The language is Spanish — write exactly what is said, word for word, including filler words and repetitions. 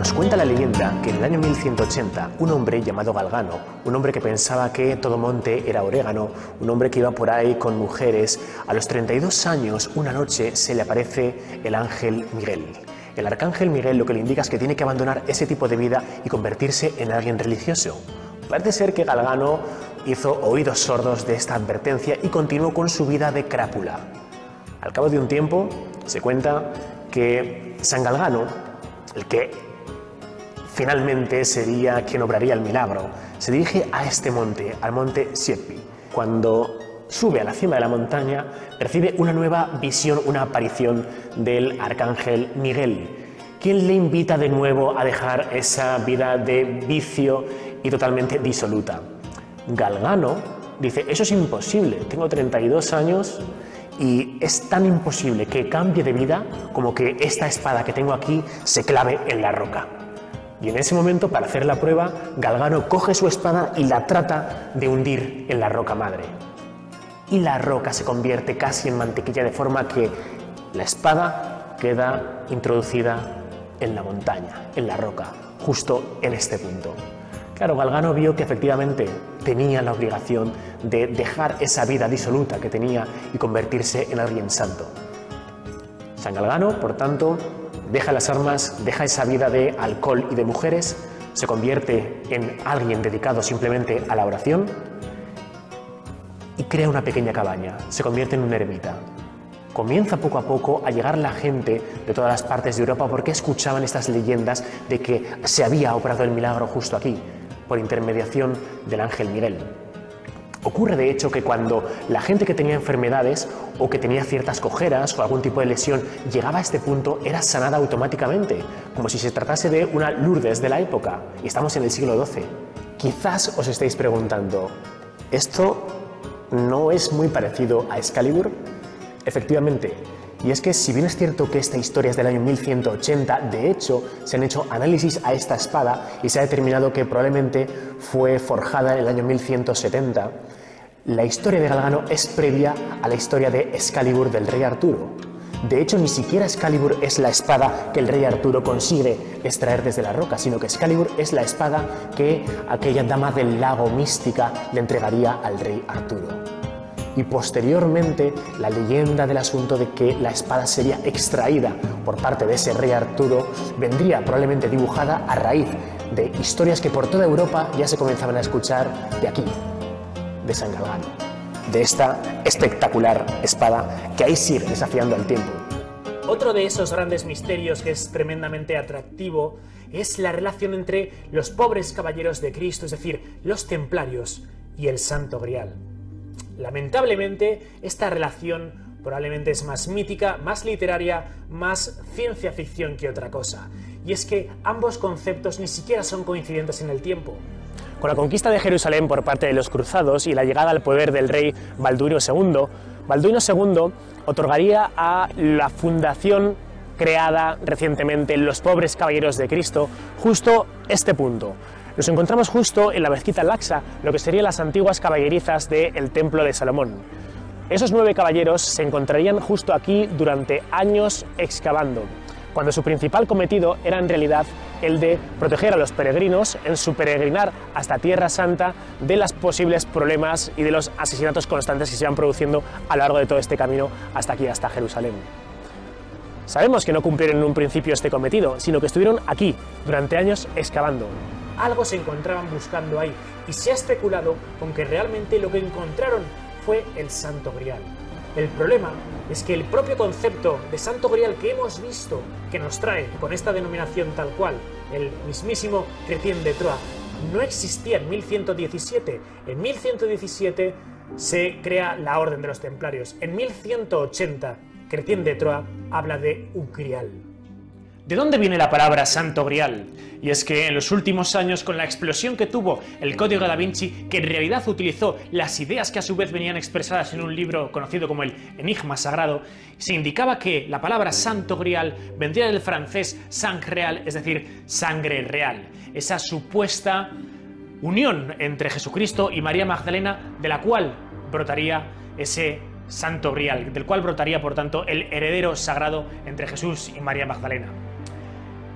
Nos cuenta la leyenda que en el año mil ciento ochenta un hombre llamado Galgano, un hombre que pensaba que todo monte era orégano, un hombre que iba por ahí con mujeres, a los treinta y dos años, una noche, se le aparece el ángel Miguel. El arcángel Miguel lo que le indica es que tiene que abandonar ese tipo de vida y convertirse en alguien religioso. Parece ser que Galgano hizo oídos sordos de esta advertencia y continuó con su vida de crápula. Al cabo de un tiempo, se cuenta que San Galgano, el que finalmente sería quien obraría el milagro, se dirige a este monte, al monte Siepi. Cuando sube a la cima de la montaña, recibe una nueva visión, una aparición del arcángel Miguel, quien le invita de nuevo a dejar esa vida de vicio y totalmente disoluta. Galgano dice: eso es imposible, tengo treinta y dos años y es tan imposible que cambie de vida como que esta espada que tengo aquí se clave en la roca. Y en ese momento, para hacer la prueba, Galgano coge su espada y la trata de hundir en la roca madre. Y la roca se convierte casi en mantequilla, de forma que la espada queda introducida en la montaña, en la roca, justo en este punto. Claro, Galgano vio que efectivamente tenía la obligación de dejar esa vida disoluta que tenía y convertirse en alguien santo. San Galgano, por tanto, deja las armas, deja esa vida de alcohol y de mujeres, se convierte en alguien dedicado simplemente a la oración y crea una pequeña cabaña, se convierte en una ermita. Comienza poco a poco a llegar la gente de todas las partes de Europa porque escuchaban estas leyendas de que se había obrado el milagro justo aquí, por intermediación del ángel Miguel. Ocurre de hecho que cuando la gente que tenía enfermedades o que tenía ciertas cojeras o algún tipo de lesión llegaba a este punto, era sanada automáticamente, como si se tratase de una Lourdes de la época, y estamos en el siglo doce. Quizás os estéis preguntando, ¿esto no es muy parecido a Excalibur? Efectivamente, y es que si bien es cierto que esta historia es del año mil ciento ochenta, de hecho se han hecho análisis a esta espada y se ha determinado que probablemente fue forjada en el año mil ciento setenta, la historia de Galgano es previa a la historia de Excalibur del rey Arturo. De hecho, ni siquiera Excalibur es la espada que el rey Arturo consigue extraer desde la roca, sino que Excalibur es la espada que aquella dama del lago mística le entregaría al rey Arturo. Y posteriormente la leyenda del asunto de que la espada sería extraída por parte de ese rey Arturo vendría probablemente dibujada a raíz de historias que por toda Europa ya se comenzaban a escuchar de aquí, de San Galgano, de esta espectacular espada que ahí sigue desafiando al tiempo. Otro de esos grandes misterios que es tremendamente atractivo es la relación entre los pobres caballeros de Cristo, es decir, los templarios, y el Santo Grial. Lamentablemente, esta relación probablemente es más mítica, más literaria, más ciencia ficción que otra cosa. Y es que ambos conceptos ni siquiera son coincidentes en el tiempo. Con la conquista de Jerusalén por parte de los cruzados y la llegada al poder del rey Balduino segundo, Balduino segundo otorgaría a la fundación creada recientemente, los pobres caballeros de Cristo, justo este punto. Nos encontramos justo en la mezquita Al-Aqsa, lo que serían las antiguas caballerizas del Templo de Salomón. Esos nueve caballeros se encontrarían justo aquí durante años excavando, cuando su principal cometido era en realidad el de proteger a los peregrinos en su peregrinar hasta Tierra Santa de los posibles problemas y de los asesinatos constantes que se iban produciendo a lo largo de todo este camino hasta aquí, hasta Jerusalén. Sabemos que no cumplieron en un principio este cometido, sino que estuvieron aquí durante años excavando. Algo se encontraban buscando ahí y se ha especulado con que realmente lo que encontraron fue el Santo Grial. El problema es que el propio concepto de Santo Grial que hemos visto que nos trae con esta denominación tal cual, el mismísimo Chrétien de Troyes, no existía en mil ciento diecisiete. En mil ciento diecisiete se crea la Orden de los Templarios. En mil ciento ochenta, Chrétien de Troyes habla de un grial. ¿De dónde viene la palabra Santo Grial? Y es que en los últimos años, con la explosión que tuvo el Código da Vinci, que en realidad utilizó las ideas que a su vez venían expresadas en un libro conocido como el Enigma Sagrado, se indicaba que la palabra Santo Grial vendría del francés sang real, es decir, sangre real. Esa supuesta unión entre Jesucristo y María Magdalena, de la cual brotaría ese Santo Grial, del cual brotaría por tanto el heredero sagrado entre Jesús y María Magdalena.